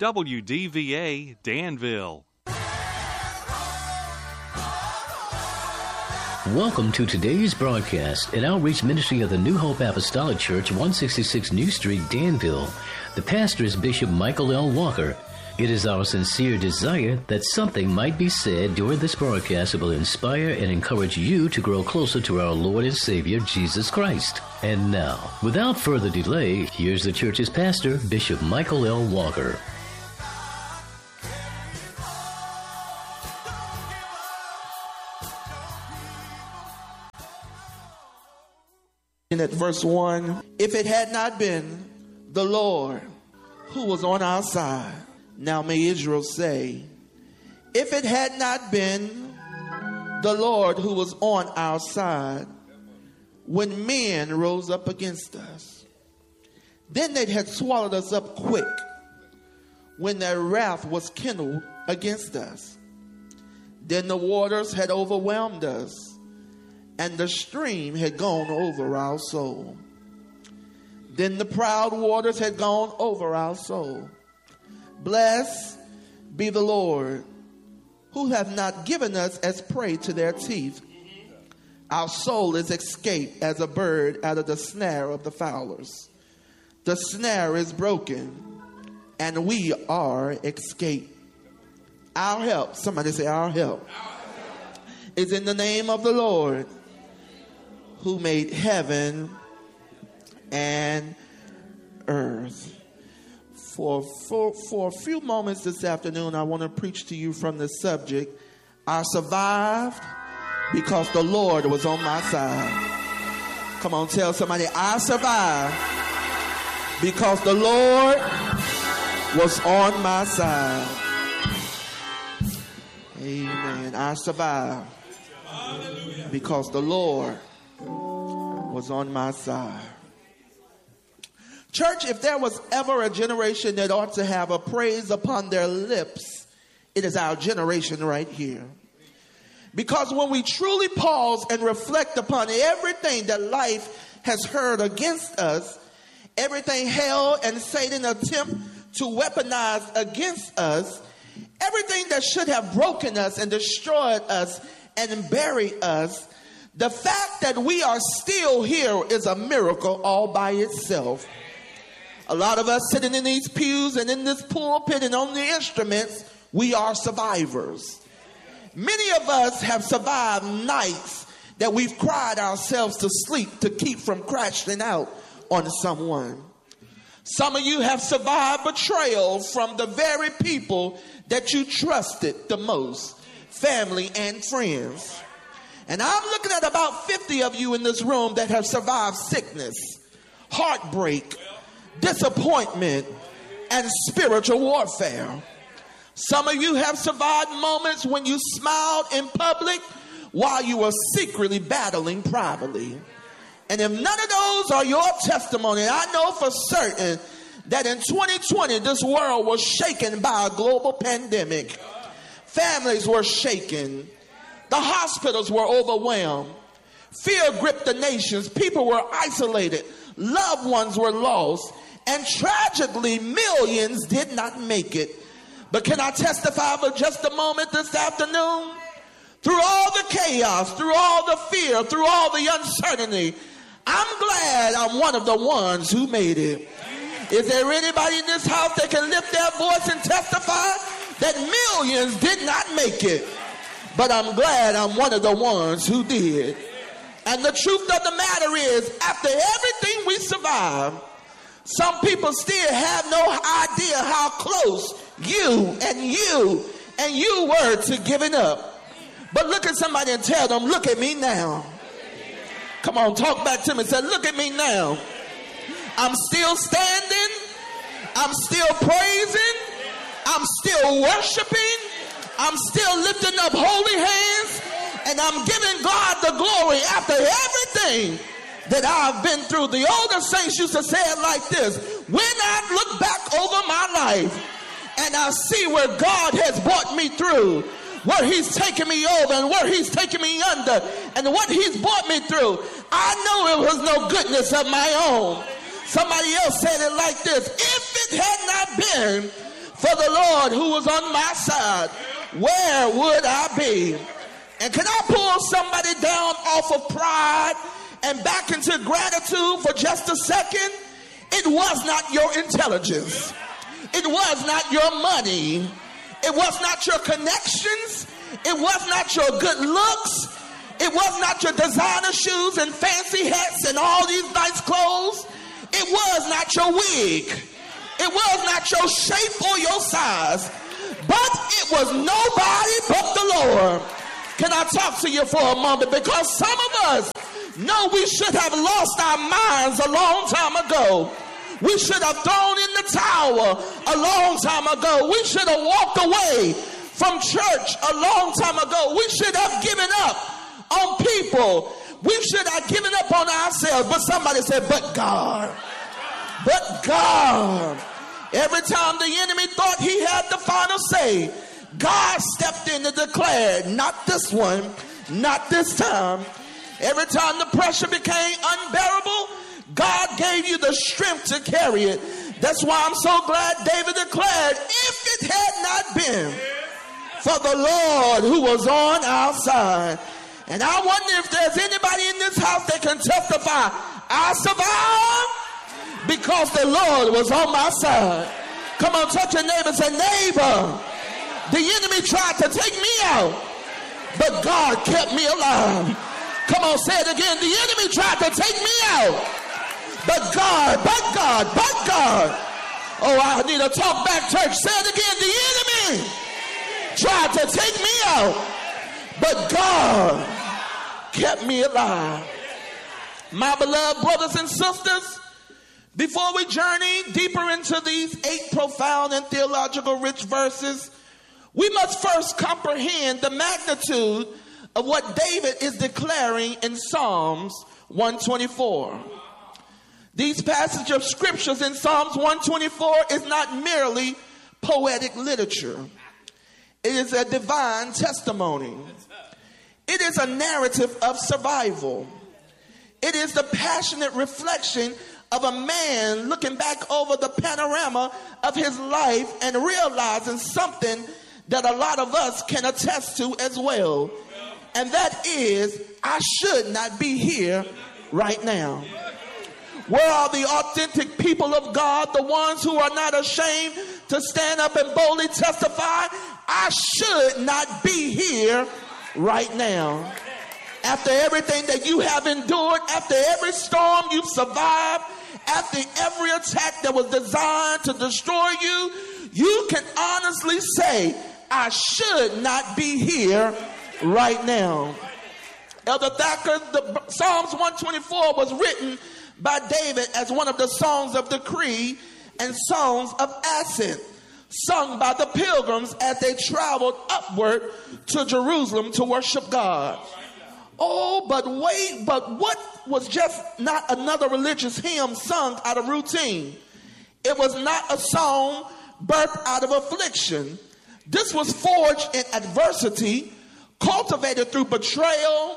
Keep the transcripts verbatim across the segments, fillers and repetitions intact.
W D V A Danville. Welcome to today's broadcast, an outreach ministry of the New Hope Apostolic Church, one sixty-six New Street, Danville. The pastor is Bishop Michael L. Walker. It is our sincere desire that something might be said during this broadcast that will inspire and encourage you to grow closer to our Lord and Savior, Jesus Christ. And now, without further delay, here's the church's pastor, Bishop Michael L. Walker. At verse one, if it had not been the Lord who was on our side, now may Israel say, if it had not been the Lord who was on our side, when men rose up against us, then they had swallowed us up quick, when their wrath was kindled against us. Then the waters had overwhelmed us, and the stream had gone over our soul. Then the proud waters had gone over our soul. Blessed be the Lord, who hath not given us as prey to their teeth. Our soul is escaped as a bird out of the snare of the fowlers. The snare is broken, and we are escaped. Our help, somebody say our help, is in the name of the Lord, who made heaven and earth. For, for, for a few moments this afternoon, I want to preach to you from the subject, I survived because the Lord was on my side. Come on, tell somebody, I survived because the Lord was on my side. Amen. I survived because the Lord was on my side. Church, if there was ever a generation that ought to have a praise upon their lips, it is our generation right here. Because when we truly pause and reflect upon everything that life has heard against us, everything hell and Satan attempt to weaponize against us, everything that should have broken us and destroyed us and buried us, the fact that we are still here is a miracle all by itself. A lot of us sitting in these pews and in this pulpit and on the instruments, we are survivors. Many of us have survived nights that we've cried ourselves to sleep to keep from crashing out on someone. Some of you have survived betrayal from the very people that you trusted the most, family and friends. And I'm looking at about fifty of you in this room that have survived sickness, heartbreak, disappointment, and spiritual warfare. Some of you have survived moments when you smiled in public while you were secretly battling privately. And if none of those are your testimony, I know for certain that in twenty twenty, this world was shaken by a global pandemic. Families were shaken. The hospitals were overwhelmed. Fear gripped the nations. People were isolated. Loved ones were lost. And tragically, millions did not make it. But can I testify for just a moment this afternoon? Through all the chaos, through all the fear, through all the uncertainty, I'm glad I'm one of the ones who made it. Is there anybody in this house that can lift their voice and testify that millions did not make it? But I'm glad I'm one of the ones who did. And the truth of the matter is, after everything we survived, some people still have no idea how close you and you and you were to giving up. But look at somebody and tell them, look at me now. Come on, talk back to me. Say, look at me now. I'm still standing. I'm still praising. I'm still worshiping. I'm still lifting up holy hands, and I'm giving God the glory after everything that I've been through. The older saints used to say it like this: when I look back over my life and I see where God has brought me through, where he's taken me over and where he's taken me under and what he's brought me through, I know it was no goodness of my own. Somebody else said it like this: if it had not been For the Lord who was on my side, where would I be? And can I pull somebody down off of pride and back into gratitude for just a second? It was not your intelligence. It was not your money. It was not your connections. It was not your good looks. It was not your designer shoes and fancy hats and all these nice clothes. It was not your wig. It was not your shape or your size. But it was nobody but the Lord. Can I talk to you for a moment? Because some of us know we should have lost our minds a long time ago. We should have thrown in the towel a long time ago. We should have walked away from church a long time ago. We should have given up on people. We should have given up on ourselves. But somebody said, but God. But God. Every time the enemy thought he had the final say, God stepped in and declared, not this one, not this time. Every time the pressure became unbearable, God gave you the strength to carry it. That's why I'm so glad David declared, if it had not been for the Lord who was on our side. And I wonder if there's anybody in this house that can testify, I survived because the Lord was on my side. Come on, touch your neighbor and say, neighbor, the enemy tried to take me out, but God kept me alive. Come on, say it again. The enemy tried to take me out, but God, but God, but God. Oh, I need to talk back, church. Say it again. The enemy tried to take me out, but God kept me alive. My beloved brothers and sisters, before we journey deeper into these eight profound and theological rich verses, we must first comprehend the magnitude of what David is declaring in Psalms one twenty-four. These passages of scriptures in Psalms one twenty-four is not merely poetic literature. It is a divine testimony. It is a narrative of survival. It is the passionate reflection of a man looking back over the panorama of his life and realizing something that a lot of us can attest to as well. And that is, I should not be here right now. Where are the authentic people of God, the ones who are not ashamed to stand up and boldly testify? I should not be here right now. After everything that you have endured, after every storm you've survived, after every attack that was designed to destroy you, you can honestly say, I should not be here right now. Elder Thacker, the Psalms one twenty-four was written by David as one of the songs of decree and songs of ascent, sung by the pilgrims as they traveled upward to Jerusalem to worship God. Oh, but wait, but what was just not another religious hymn sung out of routine? It was not a song birthed out of affliction. This was forged in adversity, cultivated through betrayal,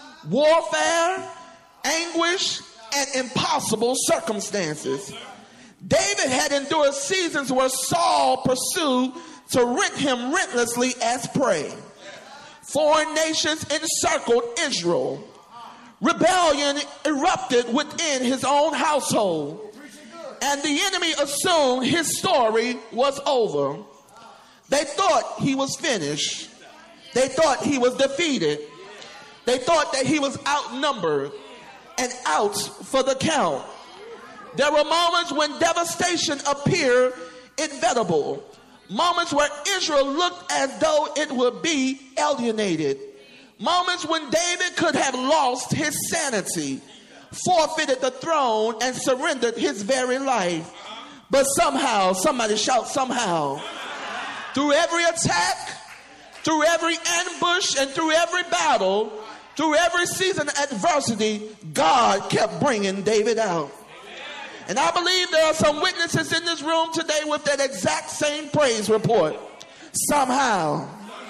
warfare, anguish, and impossible circumstances. David had endured seasons where Saul pursued to rent him relentlessly as prey. Foreign nations encircled Israel. Rebellion erupted within his own household. And the enemy assumed his story was over. They thought he was finished. They thought he was defeated. They thought that he was outnumbered and out for the count. There were moments when devastation appeared inevitable. Moments where Israel looked as though it would be alienated. Moments when David could have lost his sanity, forfeited the throne, and surrendered his very life. But somehow, somebody shout somehow, through every attack, through every ambush, and through every battle, through every season of adversity, God kept bringing David out. And I believe there are some witnesses in this room today with that exact same praise report. Somehow,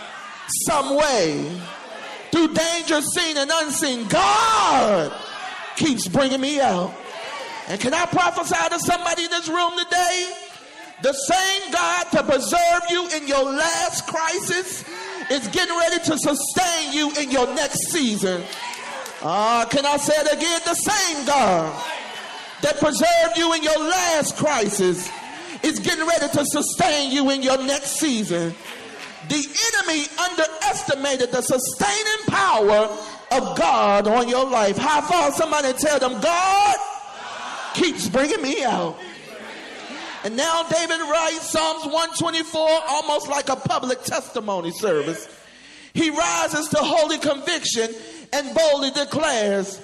some way, through danger seen and unseen, God keeps bringing me out. And can I prophesy to somebody in this room today The same God to preserve you in your last crisis is getting ready to sustain you in your next season. Uh, can I say it again? The same God that preserved you in your last crisis is getting ready to sustain you in your next season. The enemy underestimated the sustaining power of God on your life. How far? Somebody tell them, God keeps bringing me out. And now David writes Psalms one twenty-four almost like a public testimony service. He rises to holy conviction and boldly declares,